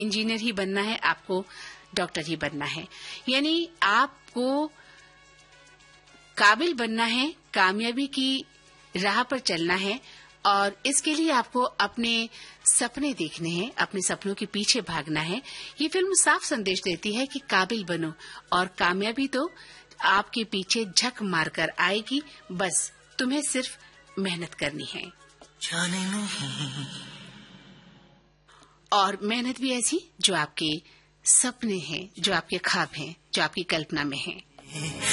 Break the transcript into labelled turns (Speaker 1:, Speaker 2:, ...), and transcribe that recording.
Speaker 1: Engineer ही बनना है, आपको डॉक्टर ही बनना है। यानी आपको काबिल बनना है, कामयाबी की राह पर चलना है और इसके लिए आपको अपने सपने देखने हैं, अपने सपनों के पीछे भागना है। ये फिल्म साफ संदेश देती है कि काबिल बनो और कामयाबी तो आपके पीछे झक मारकर आएगी, बस तुम्हें सिर्फ मेहनत करनी है।
Speaker 2: जाने नहीं।
Speaker 1: और मेहनत भी ऐसी जो आपके सपने हैं, जो आपके ख्वाब हैं, जो आपकी कल्पना में हैं।